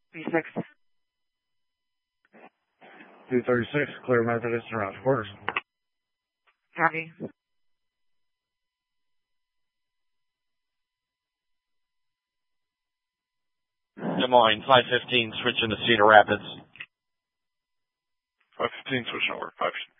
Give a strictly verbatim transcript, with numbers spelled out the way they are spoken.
B six. two thirty-six, clear Methodist around quarters. Copy. Des Moines, five fifteen, switching to Cedar Rapids. five fifteen, switching over, five fifteen.